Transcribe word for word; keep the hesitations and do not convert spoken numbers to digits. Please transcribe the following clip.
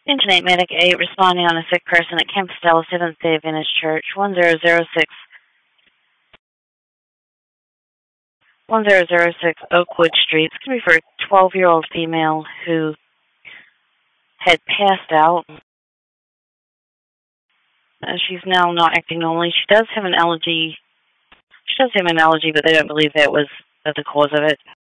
Internet Medic eight responding on a sick person at Campostella Seventh-day Adventist Church, one zero zero six one zero zero six Oakwood Street. It's going to be for a twelve-year-old female who had passed out. Uh, she's now not acting normally. She does have an allergy. She does have an allergy, but they don't believe that was uh, the cause of it.